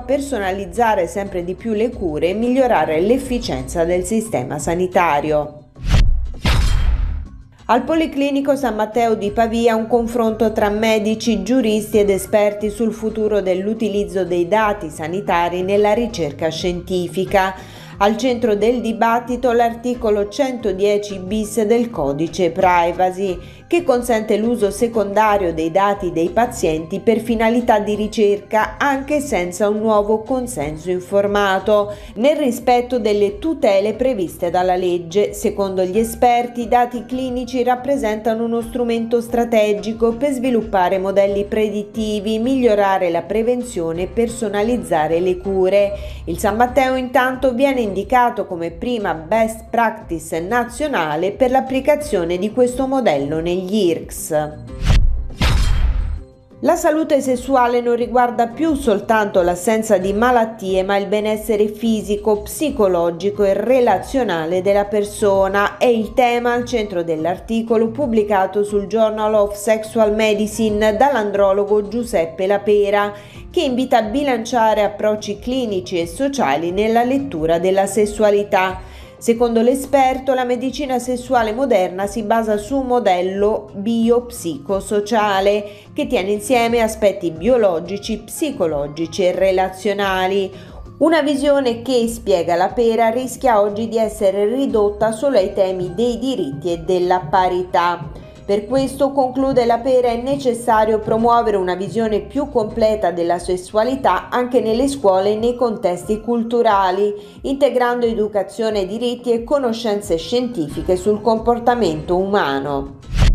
personalizzare sempre di più le cure e migliorare l'efficienza del sistema sanitario. Al Policlinico San Matteo di Pavia un confronto tra medici, giuristi ed esperti sul futuro dell'utilizzo dei dati sanitari nella ricerca scientifica. Al centro del dibattito l'articolo 110 bis del codice privacy, che consente l'uso secondario dei dati dei pazienti per finalità di ricerca anche senza un nuovo consenso informato, nel rispetto delle tutele previste dalla legge. Secondo gli esperti, i dati clinici rappresentano uno strumento strategico per sviluppare modelli predittivi, migliorare la prevenzione e personalizzare le cure. Il San Matteo intanto viene indicato come prima best practice nazionale per l'applicazione di questo modello negli IRCS. La salute sessuale non riguarda più soltanto l'assenza di malattie, ma il benessere fisico, psicologico e relazionale della persona. È il tema al centro dell'articolo pubblicato sul Journal of Sexual Medicine dall'andrologo Giuseppe Lapera, che invita a bilanciare approcci clinici e sociali nella lettura della sessualità. Secondo l'esperto, la medicina sessuale moderna si basa su un modello biopsicosociale che tiene insieme aspetti biologici, psicologici e relazionali. Una visione che, spiega Lapera, rischia oggi di essere ridotta solo ai temi dei diritti e della parità. Per questo, conclude Lapera, è necessario promuovere una visione più completa della sessualità anche nelle scuole e nei contesti culturali, integrando educazione, diritti e conoscenze scientifiche sul comportamento umano.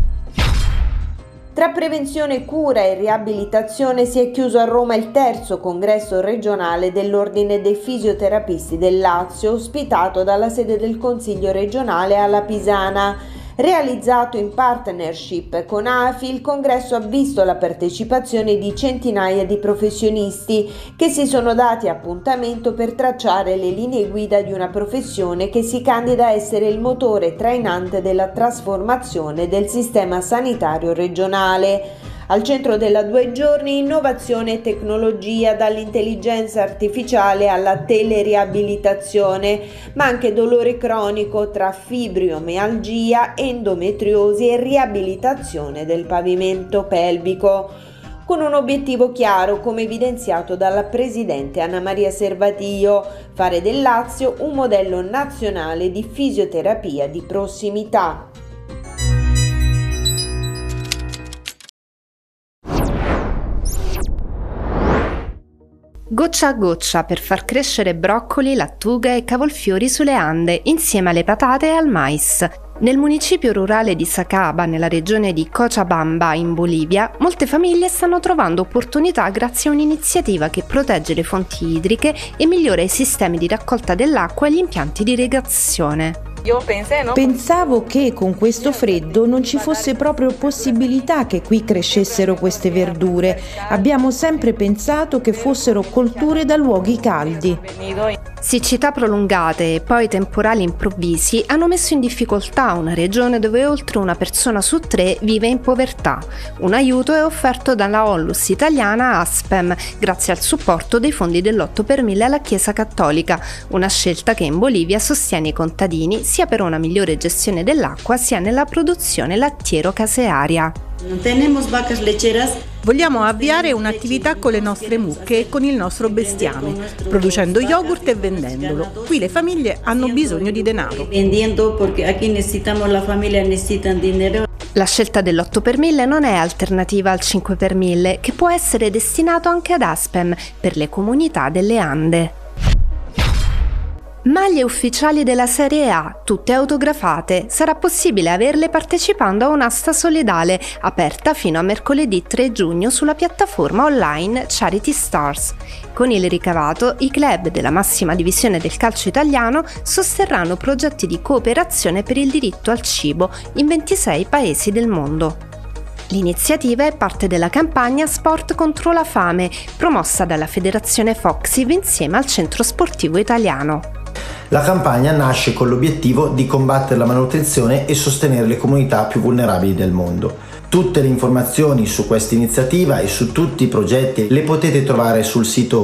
Tra prevenzione, cura e riabilitazione si è chiuso a Roma il terzo congresso regionale dell'Ordine dei Fisioterapisti del Lazio, ospitato dalla sede del Consiglio regionale alla Pisana. Realizzato in partnership con AFI, il congresso ha visto la partecipazione di centinaia di professionisti che si sono dati appuntamento per tracciare le linee guida di una professione che si candida a essere il motore trainante della trasformazione del sistema sanitario regionale. Al centro della 2 giorni innovazione e tecnologia, dall'intelligenza artificiale alla teleriabilitazione, ma anche dolore cronico tra fibromialgia, endometriosi e riabilitazione del pavimento pelvico, con un obiettivo chiaro, come evidenziato dalla presidente Anna Maria Servatio: fare del Lazio un modello nazionale di fisioterapia di prossimità. Goccia a goccia per far crescere broccoli, lattuga e cavolfiori sulle Ande, insieme alle patate e al mais. Nel municipio rurale di Sacaba, nella regione di Cochabamba, in Bolivia, molte famiglie stanno trovando opportunità grazie a un'iniziativa che protegge le fonti idriche e migliora i sistemi di raccolta dell'acqua e gli impianti di irrigazione. Pensavo che con questo freddo non ci fosse proprio possibilità che qui crescessero queste verdure. Abbiamo sempre pensato che fossero colture da luoghi caldi. Siccità prolungate e poi temporali improvvisi hanno messo in difficoltà una regione dove oltre una persona su 3 vive in povertà. Un aiuto è offerto dalla Onlus italiana Aspem, grazie al supporto dei fondi dell'8 per 1000 alla Chiesa Cattolica, una scelta che in Bolivia sostiene i contadini sia per una migliore gestione dell'acqua sia nella produzione lattiero-casearia. Vogliamo avviare un'attività con le nostre mucche e con il nostro bestiame, producendo yogurt e vendendolo. Qui le famiglie hanno bisogno di denaro. La scelta dell'8 per 1000 non è alternativa al 5 per 1000, che può essere destinato anche ad Aspem per le comunità delle Ande. Maglie ufficiali della Serie A, tutte autografate. Sarà possibile averle partecipando a un'asta solidale, aperta fino a mercoledì 3 giugno sulla piattaforma online Charity Stars. Con il ricavato, i club della massima divisione del calcio italiano sosterranno progetti di cooperazione per il diritto al cibo in 26 paesi del mondo. L'iniziativa è parte della campagna Sport contro la fame, promossa dalla Federazione Foxiv insieme al Centro Sportivo Italiano. La campagna nasce con l'obiettivo di combattere la malnutrizione e sostenere le comunità più vulnerabili del mondo. Tutte le informazioni su questa iniziativa e su tutti i progetti le potete trovare sul sito